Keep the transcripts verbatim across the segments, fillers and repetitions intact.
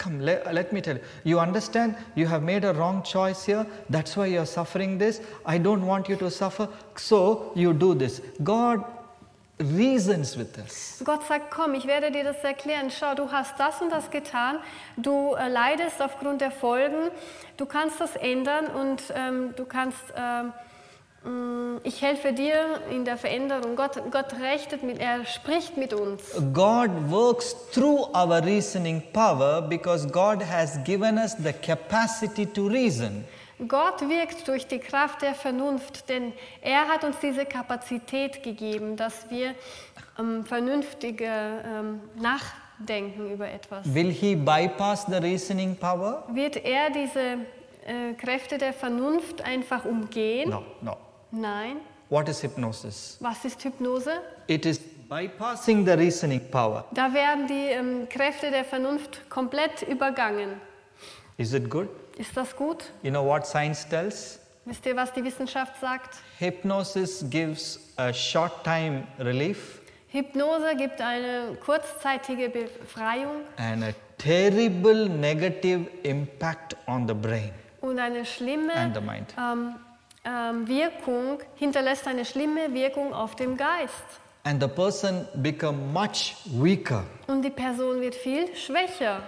come, let, let me tell you. You understand? You have made a wrong choice here. That's why you are suffering this. I don't want you to suffer. So you do this. God reasons with us. Gott sagt, komm, ich werde dir das erklären. Schau, du hast das und das getan. Du äh, leidest aufgrund der Folgen. Du kannst das ändern und ähm, du kannst... Ähm, Ich helfe dir in der Veränderung. Gott, Gott rechnet mit, er spricht mit uns. God works through our reasoning power because God has given us the capacity to reason. Gott wirkt durch die Kraft der Vernunft, denn er hat uns diese Kapazität gegeben, dass wir ähm, vernünftige ähm, nachdenken über etwas. Will he bypass the reasoning power? Wird er diese äh, Kräfte der Vernunft einfach umgehen? No, no. Nein. What is hypnosis? Was ist Hypnose? It is bypassing the reasoning power. Da werden die ähm, Kräfte der Vernunft komplett übergangen. Is it good? Ist das gut? You know what science tells? Wisst ihr, was die Wissenschaft sagt? Hypnosis gives a short time relief Hypnose gibt eine kurzzeitige Befreiung and a terrible negative impact on the brain und eine schlimme and the mind. ähm, ähm, Wirkung, hinterlässt eine schlimme Wirkung auf dem Geist. And the person become much weaker. Und die Person wird viel schwächer.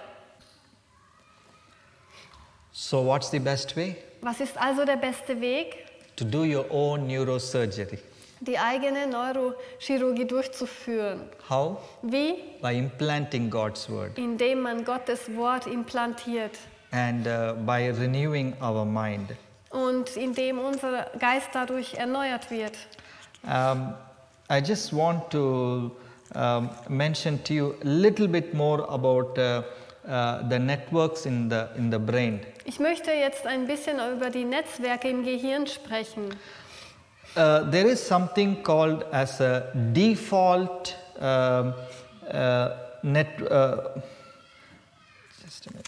So what's the best way? Was ist also der beste Weg? To do your own neurosurgery. Die eigene Neurochirurgie durchzuführen. How? Wie? By implanting God's word Indem man Gottes Wort implantiert and uh, by renewing our mind. und indem unser Geist dadurch erneuert wird. Um, I just want to um, mention to you a little bit more about uh, uh, the networks in the in the brain. Ich möchte jetzt ein bisschen über die Netzwerke im Gehirn sprechen. Uh, there is something called as a default um, uh, net. Uh, just a minute.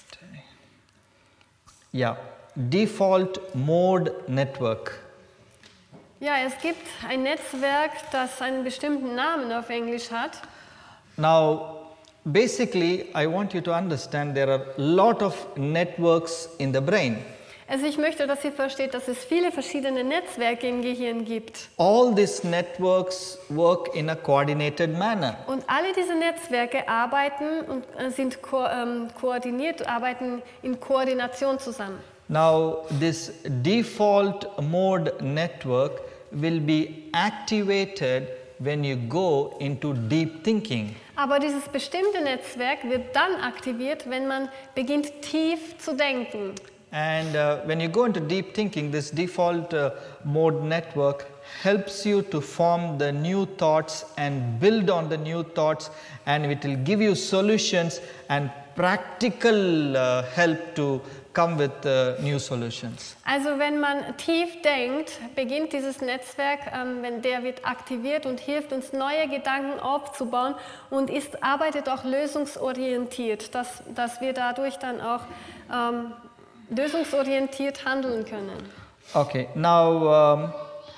Yeah, default mode network. Ja, es gibt ein Netzwerk, das einen bestimmten Namen auf Englisch hat. Now, basically, I want you to understand there are a lot of networks in the brain. Also ich möchte, dass ihr versteht, dass es viele verschiedene Netzwerke im Gehirn gibt. All these networks work in a coordinated manner. Und alle diese Netzwerke arbeiten und äh, sind ko ähm, koordiniert, arbeiten in Koordination zusammen. Now, this default mode network will be activated when you go into deep thinking. Aber dieses bestimmte Netzwerk wird dann aktiviert, wenn man beginnt tief zu denken. And uh, when you go into deep thinking, this default uh, mode network helps you to form the new thoughts and build on the new thoughts, and it will give you solutions and practical uh, help to come with uh, new solutions. Also wenn man tief denkt, beginnt dieses Netzwerk, ähm, wenn der wird aktiviert und hilft uns neue Gedanken aufzubauen und ist, arbeitet auch lösungsorientiert, dass, dass wir dadurch dann auch ähm, lösungsorientiert handeln können. Okay, now um,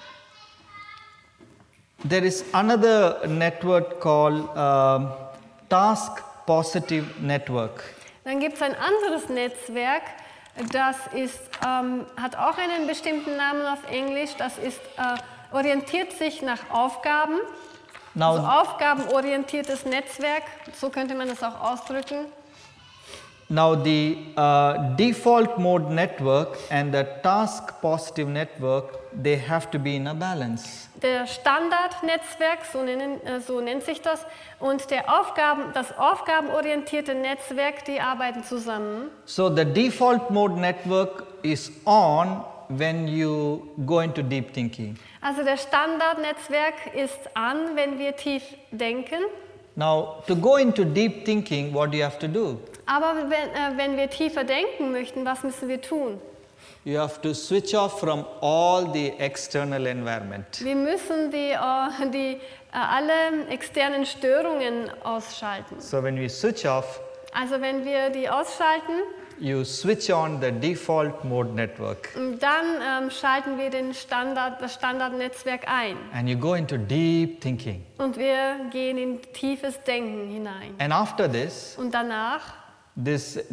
there is another network called um, task positive network. Dann gibt es ein anderes Netzwerk, das ist, ähm, hat auch einen bestimmten Namen auf Englisch, das ist, äh, orientiert sich nach Aufgaben, Now, also aufgabenorientiertes Netzwerk, so könnte man das auch ausdrücken. Now the uh, default mode network and the task positive network, they have to be in a balance. Der Standardnetzwerk, so, nennen, äh, so nennt sich das, und der Aufgaben, das aufgabenorientierte Netzwerk, die arbeiten zusammen. So the default mode network is on when you go into deep thinking. Also der Standardnetzwerk ist an, wenn wir tief denken. Now to go into deep thinking, what do you have to do? Aber wenn, äh, wenn wir tiefer denken möchten, was müssen wir tun? You have to switch off from all the external environment. Wir müssen die, äh, die, äh, alle externen Störungen ausschalten. So when we switch off, Also wenn wir die ausschalten, you switch on the default mode network dann ähm, schalten wir den Standard, das Standardnetzwerk ein. and you go into deep thinking. Und wir gehen in tiefes Denken hinein. And after this, Und danach this